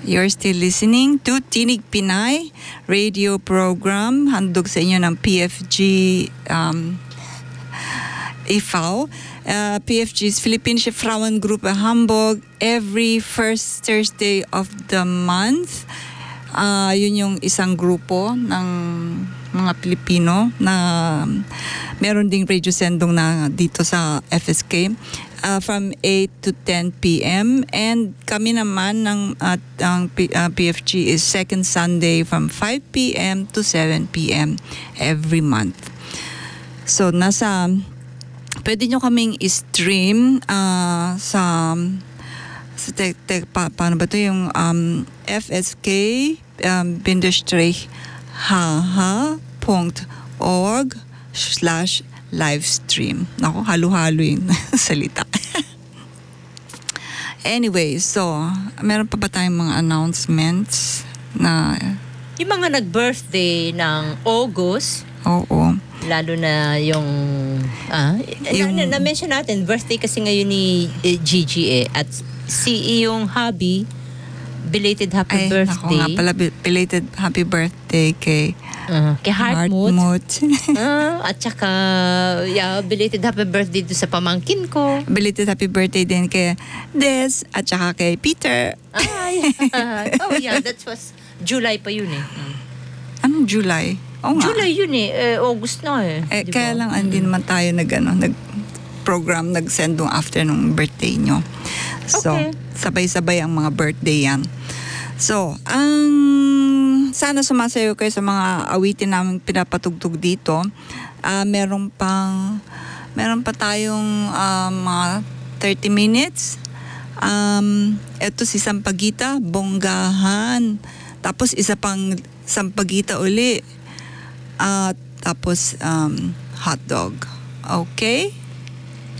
You're still listening to Tinig Pinay radio program. Handog sa inyo ng PFG e.V. PFG is Philippines Frauengruppe Hamburg every first Thursday of the month. Yun yung isang grupo ng mga Pilipino na meron ding radio sendong na dito sa FSK from 8 to 10 p.m. And kami naman ang PFG is second Sunday from 5 p.m. to 7 p.m. every month. So pwede nyo kaming i-stream paano ba ito yung FSK haha.org/livestream. Naku, halo-halo yung salita. Anyway, so meron pa ba tayong mga announcements na yung mga nag-birthday ng August? Oo. Lalo na yung na-mention natin, birthday kasi ngayon ni Gigi at yung hubby, belated happy birthday. Ako nga pala, belated happy birthday kay Heartmoot. At saka, belated happy birthday doon sa pamangkin ko. Belated happy birthday din kay Des at saka kay Peter. That was July pa yun eh. Anong July? July yun eh. August na eh. Diba? Kaya lang hindi naman tayo nag-program, nag-send nung after nung birthday nyo. So, sabay-sabay ang mga birthday yan. So, sana sumasayo kayo sa mga awitin namin pinapatugtog dito. Meron pa tayong mga 30 minutes. Ito si Sampaguita, Bonggahan. Tapos isa pang Sampaguita uli. Tapos hotdog. Okay?